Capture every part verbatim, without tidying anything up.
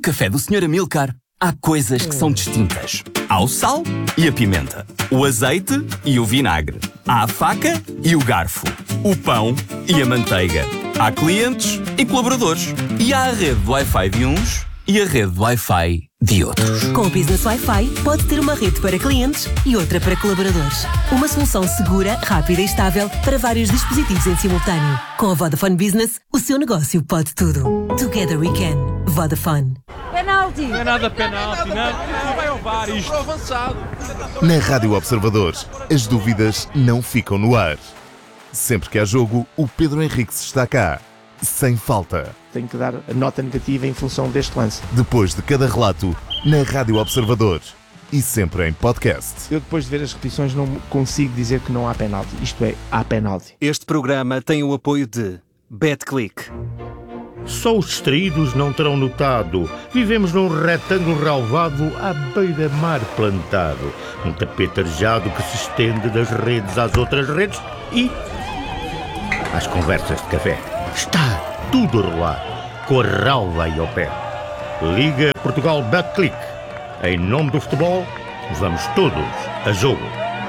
café do senhor Amilcar, há coisas que são distintas. Há o sal e a pimenta, o azeite e o vinagre, há a faca e o garfo, o pão e a manteiga. Há clientes e colaboradores. E há a rede de Wi-Fi de uns e a rede de Wi-Fi de outros. Com o Business Wi-Fi, pode ter uma rede para clientes e outra para colaboradores. Uma solução segura, rápida e estável para vários dispositivos em simultâneo. Com a Vodafone Business, o seu negócio pode tudo. Together we can. Vodafone. Penalti! Não é nada penalti, não, não vai ao V A R isto. Avançado. Na Rádio Observadores, as dúvidas não ficam no ar. Sempre que há jogo, o Pedro Henriques está cá. Sem falta. Tenho que dar a nota negativa em função deste lance. Depois de cada relato, na Rádio Observadores. E sempre em podcast. Eu depois de ver as repetições não consigo dizer que não há penalti. Isto é, há penalti. Este programa tem o apoio de BetClick. Só os distraídos não terão notado. Vivemos num retângulo relvado à beira-mar plantado. Um tapete arejado que se estende das redes às outras redes e às conversas de café. Está tudo a rolar, com a ralva aí ao pé. Liga Portugal BetClick. Em nome do futebol, vamos todos a jogo.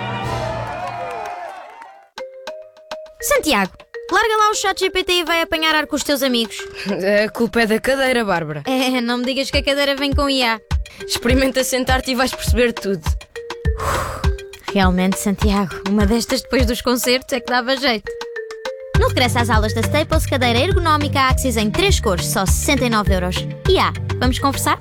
Santiago, larga lá o chat G P T e vai apanhar ar com os teus amigos. A culpa é da cadeira, Bárbara. É, não me digas que a cadeira vem com I A. Experimenta sentar-te e vais perceber tudo. Realmente, Santiago, uma destas depois dos concertos é que dava jeito. No regresso às aulas da Staples, cadeira ergonómica Axis em três cores, só sessenta e nove euros. I A, vamos conversar?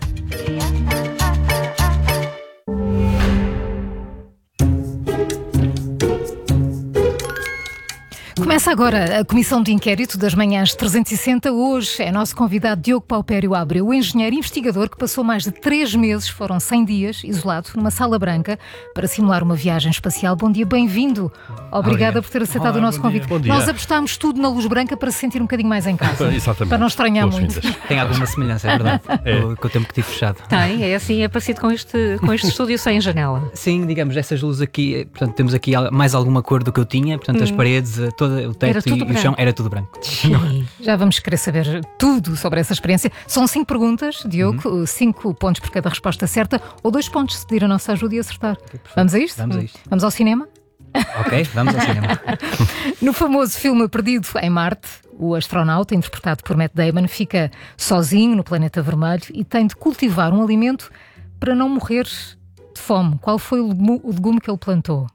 Começa agora a Comissão de Inquérito das Manhãs trezentos e sessenta. Hoje é nosso convidado Diogo Paupério Abreu, o engenheiro investigador que passou mais de três meses, foram cem dias, isolado numa sala branca para simular uma viagem espacial. Bom dia, bem-vindo. Obrigada por ter aceitado Olá, o nosso bom convite. Dia. Nós apostámos tudo na luz branca para se sentir um bocadinho mais em casa. Exatamente. Para não estranhar Boas muito. vindas. Tem alguma semelhança, é verdade, É. Com, com o tempo que tive fechado. Tem, é assim, é parecido com este, com este estúdio sem janela. Sim, digamos, essas luzes aqui, portanto, temos aqui mais alguma cor do que eu tinha, portanto, as paredes, todo o Era teto tudo e o branco. chão, era tudo branco. Já vamos querer saber tudo sobre essa experiência. São cinco perguntas, Diogo, Uhum. cinco pontos por cada resposta certa, ou dois pontos se pedir a nossa ajuda e acertar. Vamos a isto? Vamos a isto. Vamos ao cinema? Ok, vamos ao cinema. No famoso filme Perdido em Marte, o astronauta, interpretado por Matt Damon, fica sozinho no planeta vermelho e tem de cultivar um alimento para não morrer de fome. Qual foi o legume, o legume que ele plantou?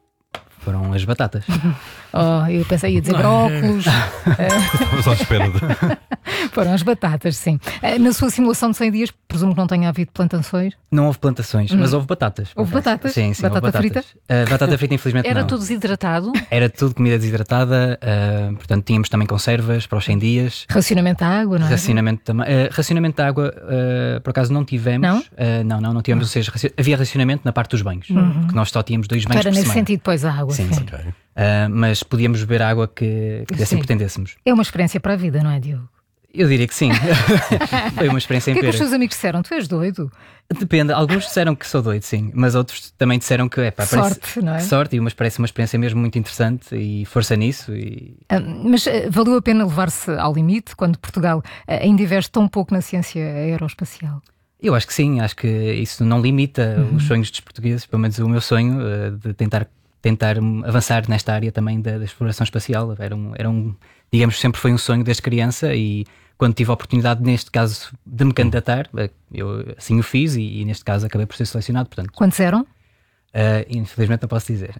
Foram as batatas. Oh, eu pensei, ia dizer brócolos. Estamos à espera de... Foram as batatas, sim. Eh, Na sua simulação de cem dias, presumo que não tenha havido plantações. Não houve plantações, mas houve batatas. Houve confesso. batatas? Sim, sim, Batata houve batatas. Uh, batata frita, infelizmente, Era não. tudo desidratado? Era tudo comida desidratada, uh, portanto, tínhamos também conservas para os cem dias. Racionamento de água, não é? Racionamento também. Uh, racionamento de água, uh, por acaso, não tivemos. Não? Uh, não, não, não tivemos. Ou seja, raci- havia racionamento na parte dos banhos, porque nós só tínhamos dois banhos Para por nesse semana. sentido, pois a água. Sim, sim. sim. Uh, mas podíamos beber água que, que assim Sim. pretendêssemos. É uma experiência para a vida, não é, Diogo? Eu diria que sim. Foi uma experiência O que é que os empírica. seus amigos disseram? Tu és doido? Depende, alguns disseram que sou doido, sim, mas outros também disseram que é pá, Sorte, parece, não é? sorte, e mas parece uma experiência mesmo muito interessante e força nisso. E Ah, mas ah, valeu a pena levar-se ao limite quando Portugal ah, ainda investe tão pouco na ciência aeroespacial? eu acho que sim, acho que isso não limita Uhum. os sonhos dos portugueses, pelo menos o meu sonho uh, de tentar, tentar avançar nesta área também da, da exploração espacial. Era um, era um, digamos, sempre foi um sonho desde criança e quando tive a oportunidade, neste caso, de me candidatar, uh, eu assim o fiz e, e neste caso acabei por ser selecionado, portanto. Quantos eram? Uh, infelizmente não posso dizer.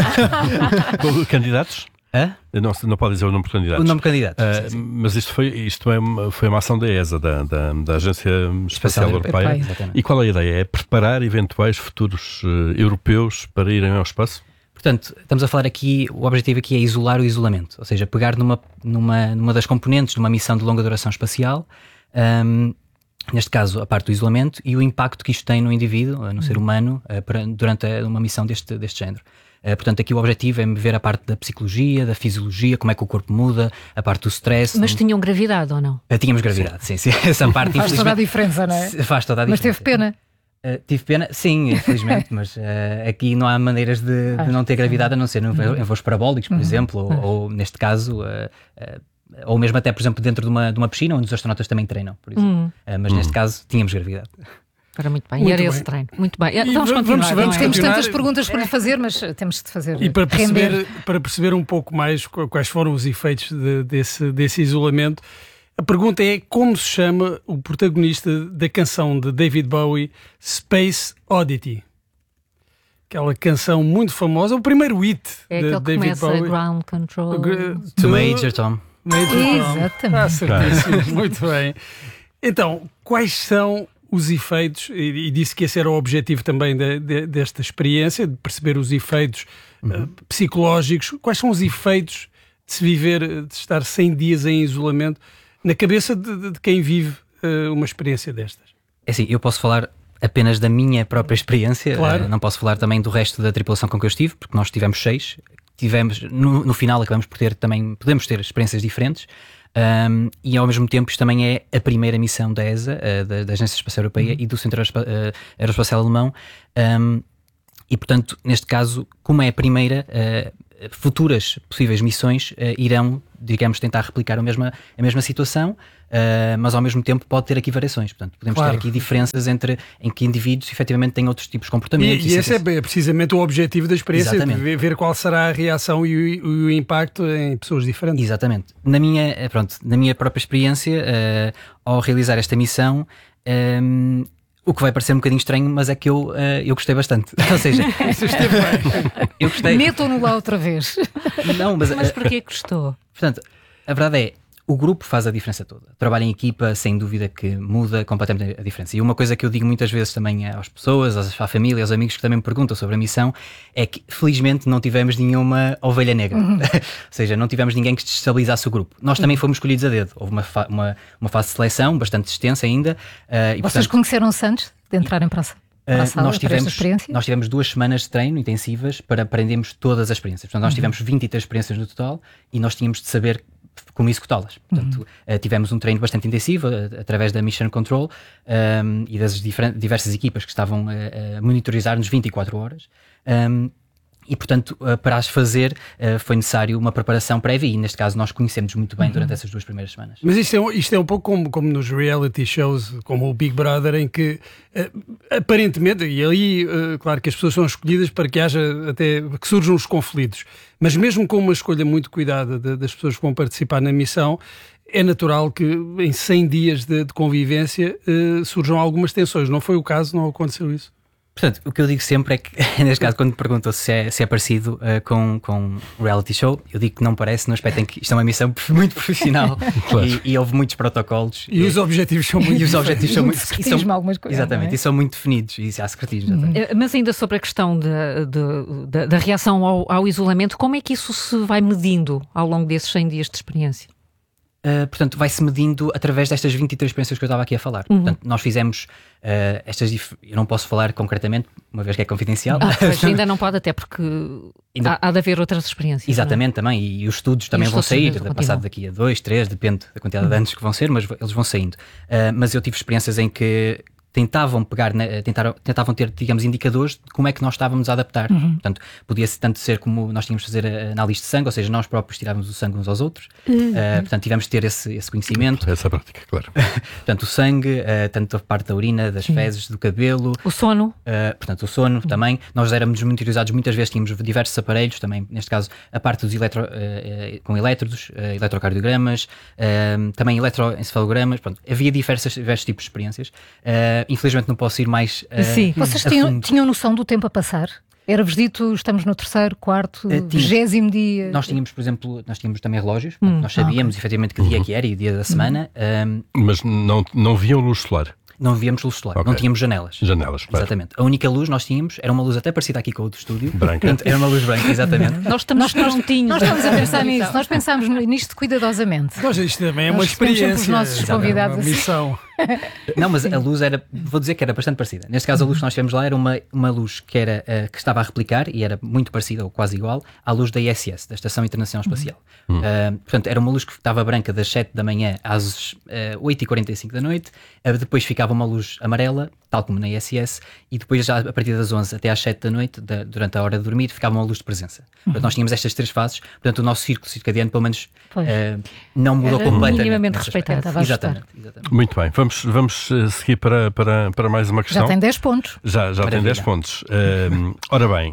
Candidatos? Hã? Não, não pode dizer o nome de candidatos. O nome de candidato. Uh, sim, sim. mas isto, foi, isto é uma, foi uma ação da E S A, da, da, da Agência Espacial Europeia. Europeia. Exatamente. E qual é a ideia? É preparar eventuais futuros uh, europeus para irem ao espaço? Portanto, estamos a falar aqui, o objetivo aqui é isolar o isolamento, ou seja, pegar numa, numa, numa das componentes de uma missão de longa duração espacial, um, neste caso a parte do isolamento, e o impacto que isto tem no indivíduo, no ser humano, uh, para, durante a, uma missão deste, deste género. Uh, portanto, aqui o objetivo é ver a parte da psicologia, da fisiologia, como é que o corpo muda, a parte do stress. Mas tinham gravidade ou não? Uh, tínhamos gravidade, sim, sim. Essa parte, Faz toda a infelizmente, diferença, não é? faz toda a Mas diferença. teve pena. Uh, tive pena, sim, infelizmente, mas uh, aqui não há maneiras de, de não ter gravidade a não ser em voos parabólicos, por exemplo, ou, ou neste caso, uh, uh, ou mesmo até, por exemplo, dentro de uma, de uma piscina, onde os astronautas também treinam, por exemplo. Hum. Uh, mas Hum. neste caso, tínhamos gravidade. Era muito bem, Muito e era bem. esse treino. Muito bem. E Vamos v- continuar. vamos- vamos não é? temos continuar. tantas perguntas para lhe fazer, mas temos de fazer. E para perceber, render. para perceber um pouco mais qu- quais foram os efeitos de- desse, desse isolamento, a pergunta é como se chama o protagonista da canção de David Bowie, Space Oddity? Aquela canção muito famosa, o primeiro hit É de aquele que David começa Bowie. ground control. To Major Tom. Major Tom. Exatamente. Ah, certíssimo. Muito bem. Então, quais são os efeitos, e, e disse que esse era o objetivo também de, de, desta experiência, de perceber os efeitos Uhum. uh, psicológicos, quais são os efeitos de se viver, de estar cem dias em isolamento, na cabeça de, de- de quem vive uh, uma experiência destas? É assim, eu posso falar apenas da minha própria experiência, Claro. eh, não posso falar também do resto da tripulação com que eu estive, porque nós tivemos seis, tivemos, no, no final acabamos por ter também, podemos ter experiências diferentes, um, e ao mesmo tempo isto também é a primeira missão da E S A, eh, da, da Agência Espacial Europeia e do Centro Aerospa- eh, Aeroespacial Alemão, um, e portanto, neste caso, como é a primeira, eh, futuras possíveis missões eh, irão, digamos, tentar replicar a mesma, a mesma situação, eh, mas ao mesmo tempo pode ter aqui variações. Portanto, podemos Claro. ter aqui diferenças entre em que indivíduos efetivamente têm outros tipos de comportamentos. E, e esse é, bem- é precisamente o objetivo da experiência, de Exatamente. ver, ver qual será a reação e o, o impacto em pessoas diferentes. Exatamente. Na minha, eh, pronto, na minha própria experiência, eh, ao realizar esta missão, ehm, o que vai parecer um bocadinho estranho, mas é que eu, eh, eu gostei bastante. Ou seja, eu gostei. Metam-no lá outra vez. Não, mas, Mas eh, porquê que gostou? Portanto, a verdade é, o grupo faz a diferença toda. Trabalho em equipa, sem dúvida que muda completamente a diferença. E uma coisa que eu digo muitas vezes também às pessoas, às- à família, aos amigos que também me perguntam sobre a missão, é que felizmente não tivemos nenhuma ovelha negra. Uhum. Ou seja, não tivemos ninguém que desestabilizasse o grupo. Nós também fomos escolhidos a dedo. Houve uma, fa- uma, uma fase de seleção bastante extensa ainda. eh, e, Vocês portanto, conheceram-se antes de entrarem para a, para a Uh, sala, nós, para esta tivemos, experiência? nós tivemos duas semanas de treino intensivas para aprendermos todas as experiências. Portanto, nós Uhum. tivemos vinte e três experiências no total e nós tínhamos de saber como executá-las. Portanto, uh, tivemos um treino bastante intensivo uh, através da Mission Control um, e das diferen- diversas equipas que estavam uh, a monitorizar-nos vinte e quatro horas. Um, E, portanto, uh, para as fazer uh, foi necessário uma preparação prévia e, neste caso, nós conhecemos muito bem Uhum. durante essas duas primeiras semanas. Mas isto é, um- isto é um pouco como, como nos reality shows, como o Big Brother, em que eh, aparentemente, e aí, eh, claro que as pessoas são escolhidas para que haja até que surjam os conflitos, mas mesmo com uma escolha muito cuidada de- das pessoas que vão participar na missão, é natural que em cem dias de, de convivência eh, surjam algumas tensões. Não foi o caso, não aconteceu isso? Portanto, o que eu digo sempre é que, neste caso, quando me perguntam se é, se é parecido uh, com, com reality show, eu digo que não parece, no aspecto em que isto é uma missão muito profissional. Claro. e, e houve muitos protocolos. E os objetivos são muito E os objetivos são muito Um e secretismo, algumas coisas, Exatamente, não é? e são muito definidos. E há secretismo. exatamente. Eh, Mas ainda sobre a questão de- de- da- da reação ao, ao isolamento, como é que isso se vai medindo ao longo desses cem dias de experiência? Uh, portanto, vai-se medindo através destas vinte e três experiências que eu estava aqui a falar. Uhum. Portanto, nós fizemos uh, estas. dif- Eu não posso falar concretamente, uma vez que é confidencial. Ah, pois, ainda não pode, até porque Ainda- há, há de haver outras experiências. Exatamente, também, e, e os estudos também os vão estudos sair, continuam. passado daqui a dois, três, depende da quantidade de anos que vão ser, mas eles vão saindo. Uh, mas eu tive experiências em que tentavam pegar, né, tentaram, tentavam ter, digamos, indicadores de como é que nós estávamos a adaptar. Uhum. Portanto, podia tanto ser como nós tínhamos de fazer a análise de sangue, ou seja, nós próprios tirávamos o sangue uns aos outros. Uhum. Uh, portanto, tivemos de ter esse, esse conhecimento. Essa prática, claro. Portanto, o sangue, uh, tanto a parte da urina, das fezes, do cabelo. O sono. Uh, portanto, o sono também. Nós éramos monitorizados muitas vezes, tínhamos diversos aparelhos também, neste caso, a parte dos eletro, uh, uh, com elétrodos, uh, eletrocardiogramas, uh, também eletroencefalogramas. Pronto, havia diversas, diversos tipos de experiências. Uh, infelizmente não posso ir mais uh, Sim. Vocês a tinham, fundo. tinham noção do tempo a passar? Era-vos dito, estamos no terceiro, quarto, Eh, tínhamos. vigésimo dia? Nós tínhamos, por exemplo, nós tínhamos também relógios, portanto, Hum, nós sabíamos ah, efetivamente que dia que era e o dia da semana. Um, Mas não, não viam luz solar? não víamos luz solar, Ok. não tínhamos janelas. Janelas, claro. Exatamente. A única luz nós tínhamos era uma luz até parecida aqui com o do estúdio. Branca. Portanto, era uma luz branca, exatamente. Nós estamos Nós, nós, prontinhos. nós estamos a pensar nisso, nós pensámos nisto cuidadosamente. Pois isto também é uma Nós temos sempre os experiência. nossos é uma convidados assim. missão. Não, mas a luz era, vou dizer que era bastante parecida. Neste caso, a luz que nós tivemos lá era uma, uma luz que, era, uh, que estava a replicar e era muito parecida ou quase igual à luz da I S S, da Estação Internacional Espacial. Uhum. Uh, portanto, era uma luz que estava branca das sete da manhã às uh, oito e quarenta e cinco da noite, uh, depois ficava uma luz amarela, tal como na I S S, e depois já a partir das onze até às sete da noite, da, durante a hora de dormir, ficava uma luz de presença. Uhum. Portanto, nós tínhamos estas três fases, portanto o nosso círculo circadiano pelo menos uh, não mudou era completamente. Minimamente respeitado. Exatamente, exatamente. Muito bem, vamos, vamos seguir para, para, para mais uma questão. Já tem dez pontos. Já, já tem dez pontos. Uh, ora bem,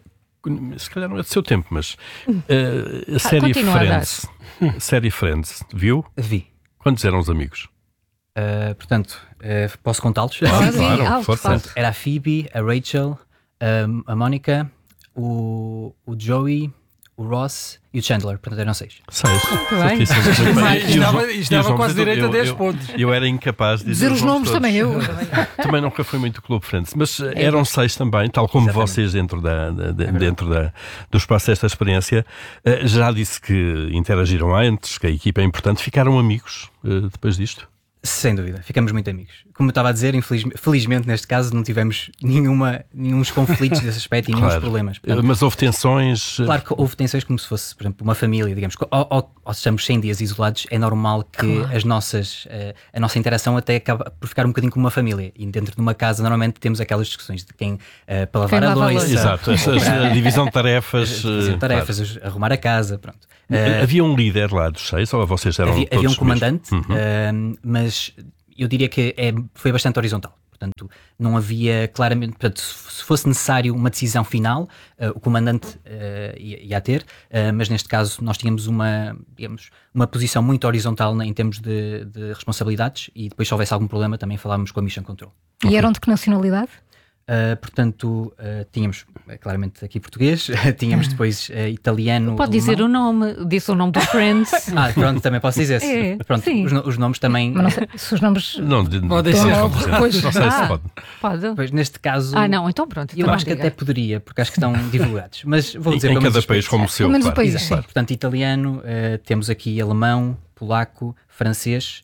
uh, se calhar não é do seu tempo, mas uh, a série Friends, série Friends, viu? Vi. Quantos eram os amigos? Uh, portanto, uh, posso contá-los? Ah, claro, portanto, era a Phoebe, a Rachel, um, a Mónica, o, o Joey, o Ross e o Chandler. Portanto, eram seis. Seis. Muito bem. Isto dava, isto dava quase direito a dez eu, pontos. Eu, eu era incapaz de dizer, dizer os nomes, todos. também eu. Também nunca fui muito Clube Friends, mas é eram isso. seis também, tal como Exatamente. vocês dentro, da, da, é dentro da, do espaço desta experiência. Uh, já disse que interagiram antes, que a equipa é importante. Ficaram amigos uh, depois disto? Sem dúvida, ficamos muito amigos. Como eu estava a dizer, infeliz, felizmente neste caso não tivemos nenhuma, nenhum conflitos desse aspecto e claro. nenhum problemas. Portanto, mas houve tensões? Claro que houve tensões como se fosse, por exemplo, uma família, digamos, ou, ou, ou estamos cem dias isolados, é normal que claro. as nossas, uh, a nossa interação até acaba por ficar um bocadinho como uma família. E dentro de uma casa normalmente temos aquelas discussões de quem uh, para lavar quem a louça. Exato, a divisão de tarefas. A divisão de tarefas, claro. arrumar a casa, pronto. Uh, havia um líder lá dos seis ou vocês eram havia, todos havia um comandante, uhum. uh, mas eu diria que é, foi bastante horizontal. Portanto, não havia claramente, portanto, se fosse necessário uma decisão final, uh, o comandante uh, ia, ia ter, uh, mas neste caso nós tínhamos uma, digamos, uma posição muito horizontal né, em termos de, de responsabilidades e depois se houvesse algum problema também falávamos com a Mission Control. E okay. eram de que nacionalidade? Uh, portanto, uh, tínhamos claramente aqui português, tínhamos depois uh, italiano. Pode dizer o nome, disse o nome dos Friends. Ah, pronto, também posso dizer. É, pronto, os, os nomes também. Mas não sei se os nomes. Não, de, podem ser. Não, pois, não sei ah, se pode. Pode. Pois, neste caso. Ah, não, então pronto. Eu acho diga. que até poderia, porque acho que estão divulgados. Mas vou dizer em cada país como o seu. Pelo menos claro. o país. Exato, claro. Portanto, italiano, uh, temos aqui alemão, polaco, francês.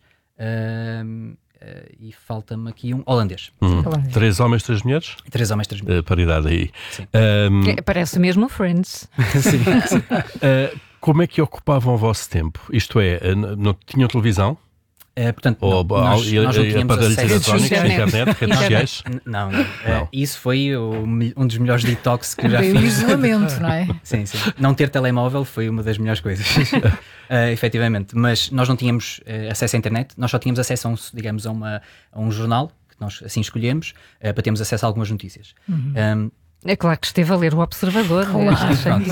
Uh, Uh, e falta-me aqui um holandês. Hum. Três homens, três mulheres? Três homens, três mulheres. Uh, paridade aí. Sim. Um... É, parece mesmo Friends. sim, sim. Uh, como é que ocupavam o vosso tempo? Isto é, uh, não tinham televisão? Uh, portanto, Ou não, nós, e, nós não tínhamos aparelhos eletrónicos, internet, internet, redes sociais? Não, não. Uh, isso foi o, um dos melhores detox que eu já foi fiz. O isolamento, não é? Sim, sim. Não ter telemóvel foi uma das melhores coisas. uh, efetivamente. Mas nós não tínhamos uh, acesso à internet, nós só tínhamos acesso a um, digamos, a, uma, a um jornal, que nós assim escolhemos, uh, para termos acesso a algumas notícias. Uhum. Um, É claro que esteve a ler o Observador. Claro. Pronto,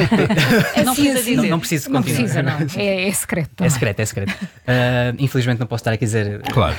é não precisa dizer. Não, não preciso não continuar. Precisa, não. É, é secreto. Também. É secreto, é secreto. Uh, infelizmente não posso estar aqui a dizer. Claro.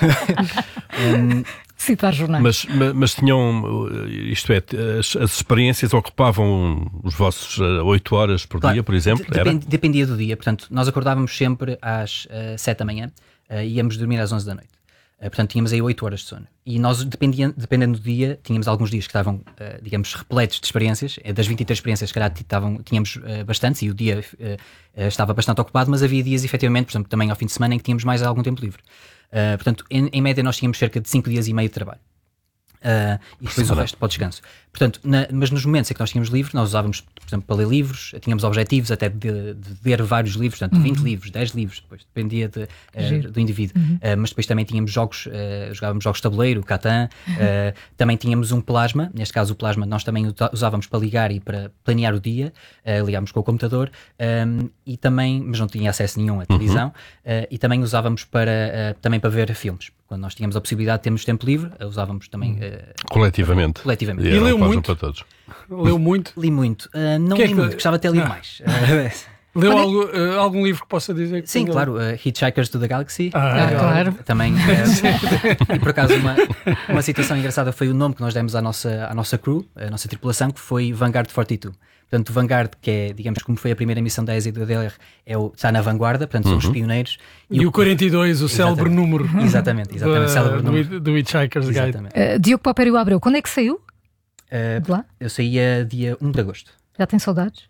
um, Citar jornais. Mas, mas, mas tinham, isto é, as, as experiências ocupavam os vossos oito horas por claro. dia, por exemplo? Depend, dependia do dia. Portanto, nós acordávamos sempre às uh, sete da manhã uh, e íamos dormir às onze da noite. Uh, portanto, tínhamos aí oito horas de sono. E nós, dependendo, dependendo do dia, tínhamos alguns dias que estavam, uh, digamos, repletos de experiências. Das vinte e três experiências, se calhar, estavam, tínhamos uh, bastantes e o dia uh, uh, estava bastante ocupado, mas havia dias, efetivamente, por exemplo, também ao fim de semana, em que tínhamos mais algum tempo livre. Uh, portanto, em, em média, nós tínhamos cerca de cinco dias e meio de trabalho. Uh, e depois Sim, o resto para o descanso. Portanto, na, mas nos momentos em que nós tínhamos livre, nós usávamos, por exemplo, para ler livros, tínhamos objetivos até de, de ler vários livros, portanto, uhum. vinte livros, dez livros, depois dependia de, uh, do indivíduo. Uhum. Uh, mas depois também tínhamos jogos, uh, jogávamos jogos de tabuleiro, Catan, uhum. uh, também tínhamos um plasma, neste caso o plasma nós também usávamos para ligar e para planear o dia, uh, ligámos com o computador, um, e também, mas não tinha acesso nenhum à televisão, uhum. uh, e também usávamos para, uh, também para ver filmes. Quando nós tínhamos a possibilidade de termos tempo livre, usávamos também... Uh, coletivamente. Coletivamente. E, e leu muito? Para todos. Leu muito? Li muito. Uh, não que li é que... muito, gostava de ter lido mais. Leu algo, uh, algum livro que possa dizer? Que Sim, claro. Uh, Hitchhikers to the Galaxy. Ah, uh, claro. Também. Uh, e por acaso, uma, uma situação engraçada foi o nome que nós demos à nossa, à nossa crew, à nossa tripulação, que foi Vanguard quarenta e dois. Portanto, o Vanguard, que é, digamos, como foi a primeira missão da E S A e do A D L R, é o, está na vanguarda, portanto, são uhum. os pioneiros. E, e o quarenta e dois, o célebre número. Exatamente, exatamente. Do, célebre do, número. do Hitchhiker's Guide. Uh, Diogo Paupério Abreu, quando é que saiu? Uh, de lá? Eu saía dia um de agosto. Já tem saudades?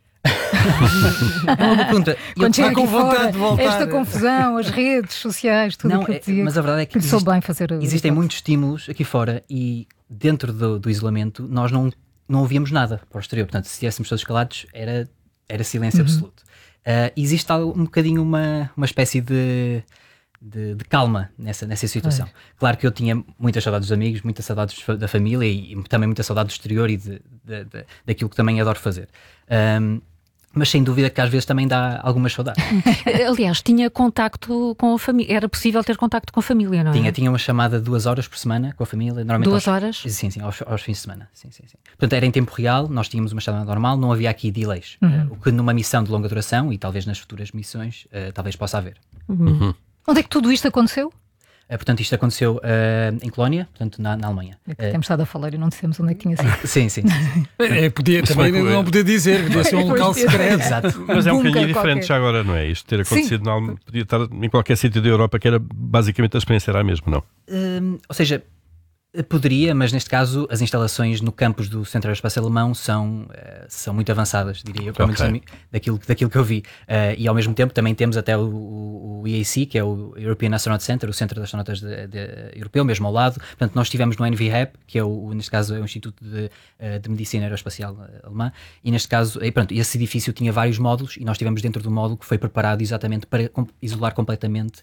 É uma boa pergunta. Quando chega com aqui vontade fora, de voltar. esta confusão, as redes sociais, tudo Não, aquilo é, que dizia. mas a verdade é que Começou existe, bem fazer o existem detox. muitos estímulos aqui fora e dentro do, do isolamento nós não, não ouvíamos nada para o exterior. Portanto, se estivéssemos todos calados, era, era silêncio Uhum. absoluto. Uh, existe algo- um bocadinho uma, uma espécie de, de, de calma nessa, nessa situação. Claro que eu tinha muitas saudades dos amigos, muitas saudades fa- da família e, e também muita saudade do exterior e de, de, de, daquilo que também adoro fazer. Um, mas sem dúvida que às vezes também dá algumas saudades. Aliás, tinha contacto com a família. Era possível ter contacto com a família, não é? Tinha, tinha uma chamada de duas horas por semana com a família. Normalmente Duas aos, horas? Sim, sim, aos, aos fins de semana. Sim, sim, sim. Portanto, era em tempo real, nós tínhamos uma chamada normal, não havia aqui delays. Uhum. Uh, o que numa missão de longa duração, e talvez nas futuras missões, uh, talvez possa haver. Uhum. Onde é que tudo isto aconteceu? Uh, portanto, isto aconteceu uh, em Colónia, portanto, na, na Alemanha. É que Uh, temos estado a falar e não dissemos onde é que tinha sido. sim, sim. sim. É, podia, também bem que- não podia dizer, podia ser um Pois local podia ser. secreto. Exato. Mas é um Bunker bocadinho qualquer. diferente já agora, não é? Isto ter acontecido na Alemanha, podia estar em qualquer sítio da Europa, que era basicamente a experiência era a mesma, não? Um, ou seja, poderia, mas neste caso as instalações no campus do Centro Aeroespacial Alemão são, uh, são muito avançadas, diria eu, pelo menos Ok. a mim, daquilo, daquilo que eu vi. Uh, e ao mesmo tempo também temos até o, o, o E A C, que é o European Astronaut Center, o Centro de Astronautas de, de, europeu, mesmo ao lado. Portanto, nós estivemos no N V Hab, que é o, neste caso é o Instituto de, uh, de Medicina Aeroespacial Alemã, e neste caso, e pronto, esse edifício tinha vários módulos e nós estivemos dentro do módulo que foi preparado exatamente para com- isolar completamente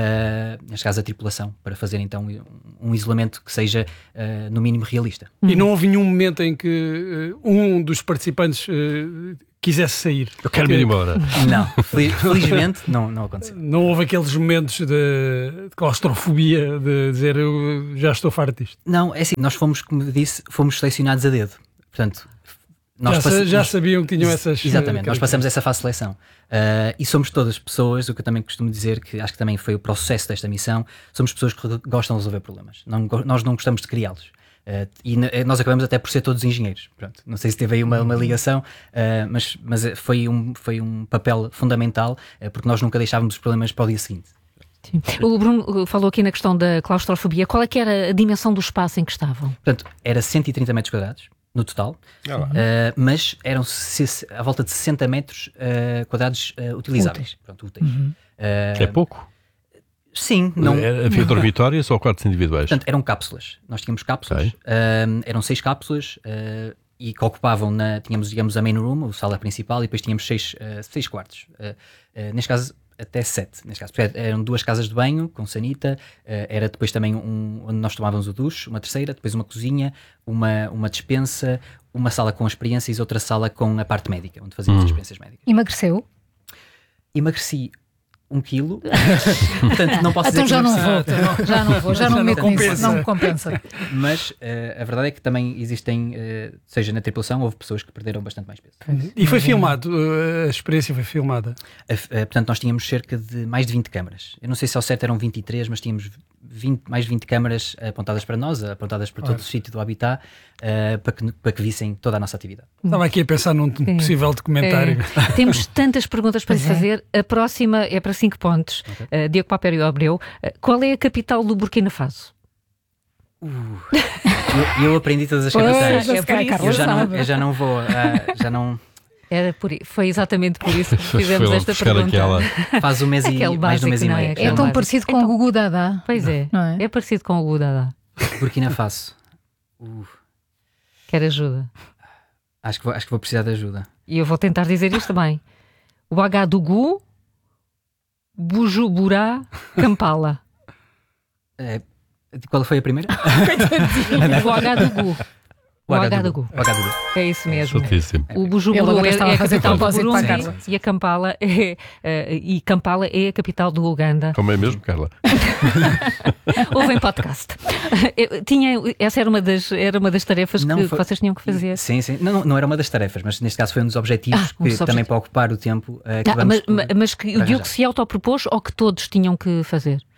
Uh, neste caso a tripulação, para fazer então um, um isolamento que seja uh, no mínimo realista. E não houve nenhum momento em que uh, um dos participantes uh, quisesse sair. Eu quero me ir embora. Não, fel- felizmente não, não aconteceu. Não houve aqueles momentos de, de claustrofobia, de dizer eu já estou farto disto. Não, é assim, nós fomos, como eu disse, fomos selecionados a dedo. Portanto, nós Já, sa- passe- já nós- sabiam que tinham essas... uh, Exatamente, nós características. passamos essa fase de seleção. Uh, e somos todas pessoas, o que eu também costumo dizer, que acho que também foi o processo desta missão, somos pessoas que gostam de resolver problemas. Não, go- nós não gostamos de criá-los. Uh, e na- nós acabamos até por ser todos engenheiros. Pronto, não sei se teve aí uma, uma ligação, uh, mas, mas foi, um, foi um papel fundamental, uh, porque nós nunca deixávamos os problemas para o dia seguinte. Sim. O Bruno falou aqui na questão da claustrofobia. Qual é que era a dimensão do espaço em que estavam? Portanto, era cento e trinta metros quadrados no total, Ah lá. uh, mas eram se- à volta de sessenta metros uh, quadrados uh, utilizáveis. Pronto, úteis. Uhum. Uh, É pouco? Sim, não. Era- Havia dormitórios ou quartos individuais? Portanto, eram cápsulas. Nós tínhamos cápsulas, Ok. uh, eram seis cápsulas uh, e que ocupavam, na, tínhamos, digamos, a main room, a sala principal, e depois tínhamos seis, uh, seis quartos. Uh, uh, neste caso, até sete. Neste caso, porque eram duas casas de banho com sanita, uh, era depois também um onde nós tomávamos o duche, uma terceira, depois uma cozinha, uma, uma despensa, uma sala com experiências e outra sala com a parte médica, onde fazíamos Hum. as experiências médicas. Emagreceu? Emagreci um quilo, portanto não posso Então dizer já que não emagreci. vou, já não vou, já Já não não me meto nisso, compensa. não me compensa. Mas uh, a verdade é que também existem, uh, seja na tripulação, houve pessoas que perderam bastante mais peso. E foi filmado, uh, a experiência foi filmada. A- uh, portanto, nós tínhamos cerca de mais de vinte câmaras. Eu não sei se ao certo eram vinte e três, mas tínhamos vinte, mais de vinte câmaras apontadas para nós, apontadas para todo Ora. o sítio do habitat, uh, para, que, para que vissem toda a nossa atividade. Estava aqui a pensar num Sim. possível documentário. É. Temos tantas perguntas para lhe Pois é. fazer. A próxima é para cinco pontos. Uh, Diogo Papério Abreu. Uh, qual é a capital do Burkina Faso? Eu, eu aprendi todas as Pois, capitães. é por isso. Eu já não, sabe. eu já não vou, uh, já não Era por, i- foi exatamente por isso que Foi fizemos logo esta buscar pergunta. aquela. faz um mês e Aquele mais de um mês básico, e não é? meio. Aquele É tão básico. parecido com Então- o Gugu Dada. Pois é, Não é? é parecido com o Gudada. Burkina Faso. Uh, Quer ajuda? acho, que vou, acho que vou precisar de ajuda. E eu vou tentar dizer isto bem. Ouagadougou, Bujumbura, Kampala. Uh, qual foi a primeira? Ouagadougou. Ouagadougou. Ouagadougou. Ouagadougou. É isso mesmo. Certíssimo. O Ele Bujumbura agora é, estava é a a fazer capital do propósito para a Burundi Carla. e a Kampala é, eh, e Kampala é a capital do Uganda. Como é mesmo, Carla? Houve em podcast. Eu tinha, essa era uma das, era uma das tarefas Não, que foi- vocês tinham que fazer. Sim, sim. Não, não era uma das tarefas, mas neste caso foi um dos objetivos Ah, um que dos também objetivos. para ocupar o tempo uh, Ah, acabamos mas, por- ma- mas que o por Diogo arranjar. se autopropôs ou que todos tinham que fazer?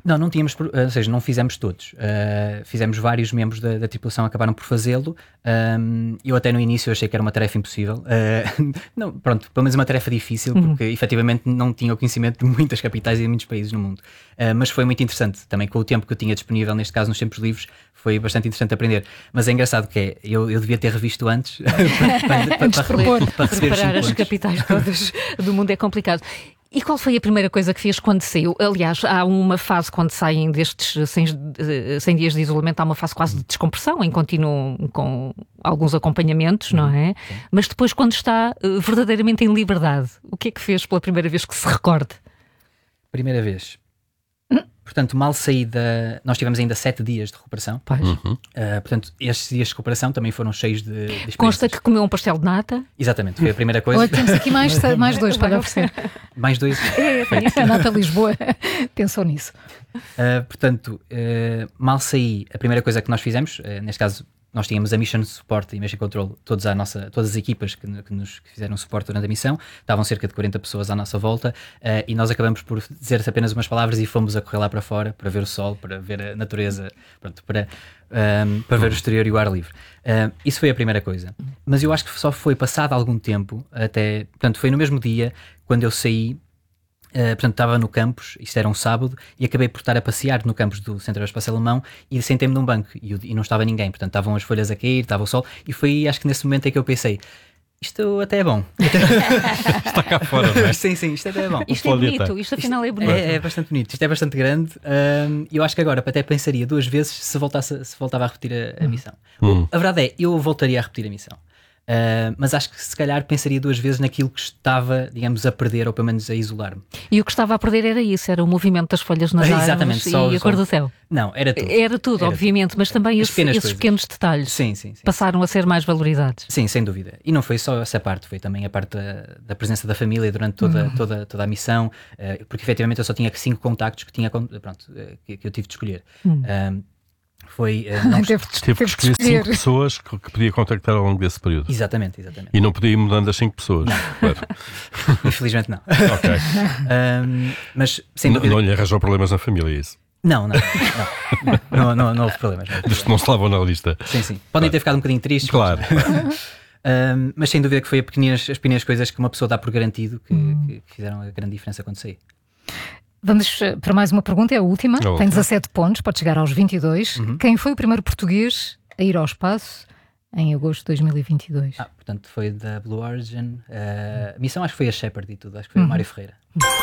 Não, não tínhamos, ou seja, não fizemos todos. Uh, fizemos vários membros da, da tripulação, acabaram por fazê-lo. Um, eu até no início achei que era uma tarefa impossível. Uh, não, pronto, pelo menos uma tarefa difícil, uhum. porque efetivamente não tinha o conhecimento de muitas capitais e de muitos países no mundo. Uh, mas foi muito interessante. Também com o tempo que eu tinha disponível, neste caso nos tempos livres, foi bastante interessante aprender. Mas é engraçado que é, eu, eu devia ter revisto antes para, para, para, antes para, de para, para receber preparar os as capitais todas do mundo é complicado. E qual foi a primeira coisa que fez quando saiu? Aliás, há uma fase quando saem destes cem dias de isolamento, há uma fase quase de descompressão, em continuam com alguns acompanhamentos, não é? Sim. Mas depois, quando está verdadeiramente em liberdade, o que é que fez pela primeira vez que se recorde? Primeira vez. Portanto, mal saí da... Nós tivemos ainda sete dias de recuperação. Uhum. Uh, portanto, estes dias de recuperação também foram cheios de, de experiências. Consta que comeu um pastel de nata. Exatamente, foi a primeira coisa. Olha, temos aqui mais, mais dois para oferecer. Mais dois? É, a Nata Lisboa pensou nisso. Uh, portanto, uh, mal saí, a primeira coisa que nós fizemos, uh, neste caso, nós tínhamos a Mission Support e Mission Control, todos a nossa, todas as equipas que, que nos que fizeram suporte durante a missão, estavam cerca de quarenta pessoas à nossa volta, uh, e nós acabamos por dizer apenas umas palavras e fomos a correr lá para fora, para ver o sol, para ver a natureza, pronto, para, um, para ver o exterior e o ar livre. Uh, isso foi a primeira coisa. Mas eu acho que só foi passado algum tempo, até, portanto, foi no mesmo dia, quando eu saí. Uh, portanto, estava no campus, isto era um sábado, e acabei por estar a passear no campus do Centro Aeroespacial Alemão e sentei-me num banco e, e não estava ninguém, portanto estavam as folhas a cair, estava o sol, e foi acho que nesse momento é que eu pensei, isto até é bom. Está cá fora, não é? Sim, sim, isto até é bom. Isto é bonito, isto afinal é bonito. É, é bastante bonito, isto é bastante grande, e um, eu acho que agora até pensaria duas vezes se, voltasse, se voltava a repetir a, a missão. Hum. A verdade é, eu voltaria a repetir a missão. Uh, mas acho que se calhar pensaria duas vezes naquilo que estava, digamos, a perder ou pelo menos a isolar-me. E o que estava a perder era isso, era o movimento das folhas nas árvores e a cor do céu. Não, era tudo. Era tudo, era obviamente, tudo. Mas também esse, esses pequenos detalhes sim, sim, sim, passaram sim. a ser mais valorizados. Sim, sem dúvida. E não foi só essa parte, foi também a parte da, da presença da família durante toda, uhum. toda, toda a missão, uh, porque efetivamente eu só tinha cinco contactos que, tinha, pronto, uh, que, que eu tive de escolher. Uhum. Um, Foi, uh, não... Teve que escolher cinco pessoas que, que podia contactar ao longo desse período. Exatamente, exatamente. E não podia ir mudando as cinco pessoas. Não. Claro. Infelizmente não. Ok. Um, mas sem dúvida... Não, não lhe arranjou problemas na família, isso? Não, não. Não, não, não, não houve problemas. Isto não se lavou na lista. Sim, sim. Podem claro. ter ficado um bocadinho tristes. Claro. Mas, um, mas sem dúvida que foi a pequenas, as pequenas coisas que uma pessoa dá por garantido que, hum. que fizeram a grande diferença quando saí. Vamos para mais uma pergunta, é a última. Oh, Tem dezassete pontos, pode chegar aos vinte e dois. Uhum. Quem foi o primeiro português a ir ao espaço em agosto de dois mil e vinte e dois? Ah, portanto, foi da Blue Origin. Uh, a missão acho que foi a Shepard e tudo. Acho que foi uhum. o Mário Ferreira.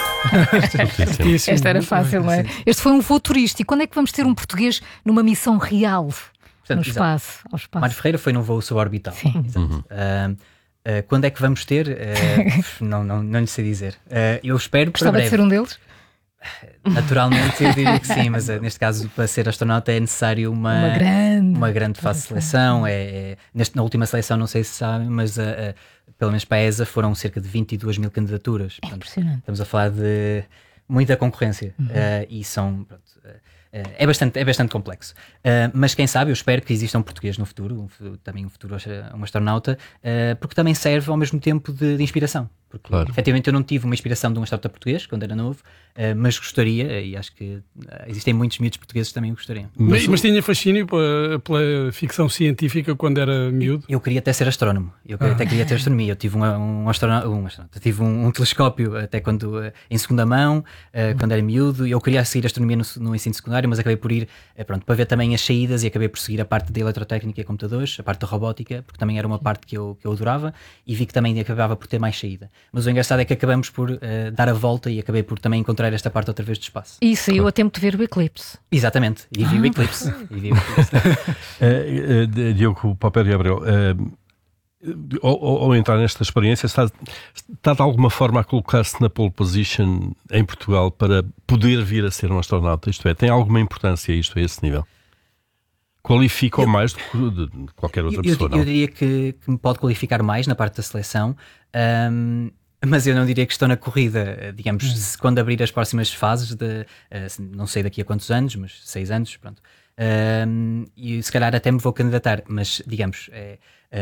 Esta era fácil, não é? Este foi um voo turístico. Quando é que vamos ter um português numa missão real portanto, no espaço, ao espaço? Mário Ferreira foi num voo suborbital. Sim. Uhum. Uh, uh, quando é que vamos ter? Uh, não, não, não lhe sei dizer. Uh, eu espero para Gostava breve. de ser um deles? Naturalmente eu diria que sim, mas neste caso para ser astronauta é necessário uma, uma grande, uma grande fase de seleção. É, é, neste, na última seleção, não sei se sabem, mas uh, uh, pelo menos para a E S A foram cerca de vinte e duas mil candidaturas. É Portanto, impressionante. Estamos a falar de muita concorrência uhum. uh, e são... Pronto, uh, Uh, é, bastante, é bastante complexo, uh, mas quem sabe, eu espero que exista um português no futuro, um, também um futuro um astronauta, uh, porque também serve ao mesmo tempo de, de inspiração, porque claro. efetivamente eu não tive uma inspiração de um astronauta português quando era novo, uh, mas gostaria, e acho que uh, existem muitos miúdos portugueses que também gostariam. Mas, mas tinha fascínio pela, pela ficção científica quando era miúdo? Eu, eu queria até ser astrónomo, eu ah. até queria ter astronomia, eu tive um, um, astronauta, um, astronauta, tive um, um telescópio até quando, uh, em segunda mão, uh, quando era miúdo, e eu queria seguir astronomia no, no ensino secundário, mas acabei por ir pronto, para ver também as saídas e acabei por seguir a parte da eletrotécnica e computadores, a parte da robótica, porque também era uma parte que eu, que eu adorava e vi que também acabava por ter mais saída. Mas o engraçado é que acabamos por uh, dar a volta e acabei por também encontrar esta parte outra vez do espaço. E saiu claro. a tempo de ver o eclipse. Exatamente, e vi ah. o eclipse. e vi o eclipse. uh, uh, Diogo Paupério e Abreu, uh, Ao, ao entrar nesta experiência, está, está de alguma forma a colocar-se na pole position em Portugal para poder vir a ser um astronauta? Isto é, tem alguma importância isto a esse nível? Qualifica-o mais do que de qualquer outra eu, pessoa? Eu, não? eu diria que, que me pode qualificar mais na parte da seleção, um, mas eu não diria que estou na corrida, digamos, hum. se, quando abrir as próximas fases, de, uh, não sei daqui a quantos anos, mas seis anos, pronto, um, e se calhar até me vou candidatar, mas digamos, é, uh,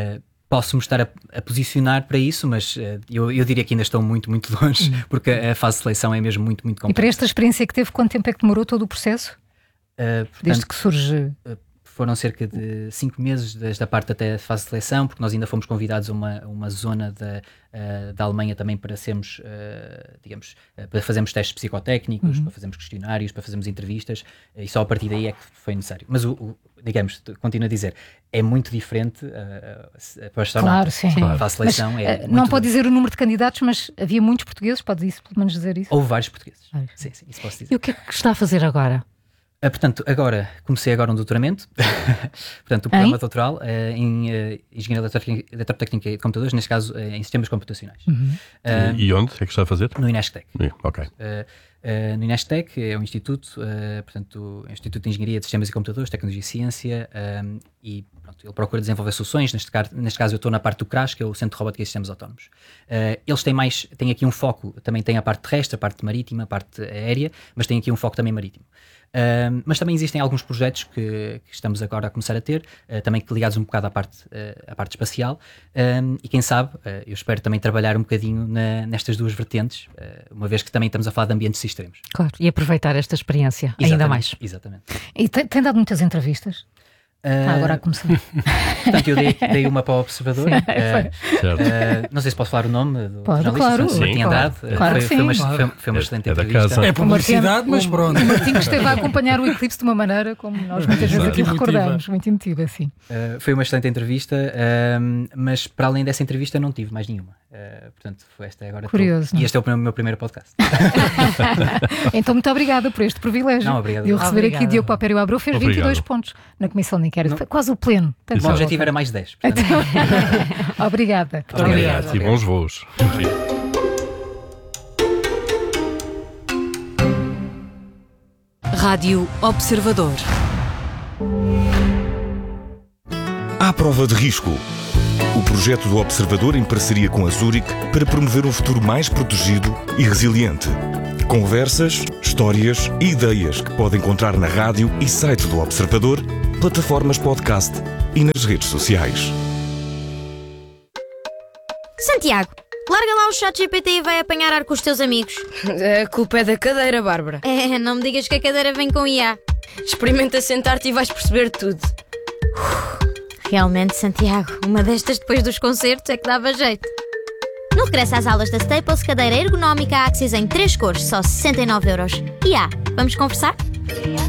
posso-me estar a, a posicionar para isso, mas uh, eu, eu diria que ainda estou muito, muito longe, uhum. porque a fase de seleção é mesmo muito, muito complexa. E para esta experiência que teve, quanto tempo é que demorou todo o processo? Uh, portanto, Desde que surge... Uh, foram cerca de cinco meses desde a parte até a fase de seleção, porque nós ainda fomos convidados a uma, uma zona da, uh, da Alemanha também para sermos, uh, digamos, uh, para fazermos testes psicotécnicos, uhum. para fazermos questionários, para fazermos entrevistas, uh, e só a partir daí é que foi necessário. Mas, o, o, digamos, continuo a dizer, é muito diferente uh, para estar claro, sim. a fase de seleção. Mas, é uh, não pode dizer o número de candidatos, mas havia muitos portugueses, pode isso, pelo menos dizer isso? Houve vários portugueses, ah, sim, sim, isso posso dizer. E o que é que está a fazer agora? Uh, portanto, agora comecei agora um doutoramento, portanto, o programa doutoral uh, em uh, Engenharia Eletrotécnica e de Computadores, neste caso uh, em Sistemas Computacionais. Uhum. Uh, e onde é que está a fazer? No INESCTEC. Ok. Uh, uh, no INESCTEC é um instituto, uh, portanto, é um Instituto de Engenharia de Sistemas e Computadores, Tecnologia e Ciência, um, e pronto, ele procura desenvolver soluções. Neste caso, neste caso eu estou na parte do CRAS, que é o Centro de Robótica e Sistemas Autónomos. Uh, eles têm mais, têm aqui um foco, também tem a parte terrestre, a parte marítima, a parte aérea, mas têm aqui um foco também marítimo. Uh, mas também existem alguns projetos que, que estamos agora a começar a ter, uh, também ligados um bocado à parte, uh, à parte espacial, um, e quem sabe, uh, eu espero também trabalhar um bocadinho na, nestas duas vertentes, uh, uma vez que também estamos a falar de ambientes extremos. Claro, e aproveitar esta experiência exatamente, ainda mais. Exatamente. E tem, tem dado muitas entrevistas? Uh, ah, agora a começar. Portanto, eu dei, dei uma para o Observador. Uh, uh, não sei se posso falar o nome do Pode, jornalista, claro. Sim, Martim Andrade. Claro, claro foi, sim, foi, uma, claro. foi, foi uma excelente é, entrevista. É, é publicidade, mas pronto. O Martim que esteve a acompanhar o eclipse de uma maneira como nós muitas vezes aqui recordamos, muito emotiva, assim. Uh, foi uma excelente entrevista, uh, mas para além dessa entrevista não tive mais nenhuma. Uh, portanto, foi esta agora. Curioso. Tô, e este é o meu primeiro podcast. Então, muito obrigada por este privilégio. Não, obrigado. De eu receber Obrigada. aqui Diogo Paupério Abreu, fez Obrigado. vinte e dois pontos na comissão de inquérito. Não. Foi quase o pleno. O meu objetivo era mais dez. Portanto... Obrigada. Obrigado. E bons voos. Rádio Observador. À prova de risco. O projeto do Observador em parceria com a Zurich para promover um futuro mais protegido e resiliente. Conversas, histórias e ideias que pode encontrar na rádio e site do Observador, plataformas podcast e nas redes sociais. Santiago, larga lá o chat G P T e vai apanhar ar com os teus amigos. A culpa é da cadeira, Bárbara. É, não me digas que a cadeira vem com I A. Experimenta sentar-te e vais perceber tudo. Realmente, Santiago, uma destas depois dos concertos é que dava jeito. No regresso às aulas da Staples, cadeira ergonómica Axis em três cores, só sessenta e nove euros. E há, vamos conversar?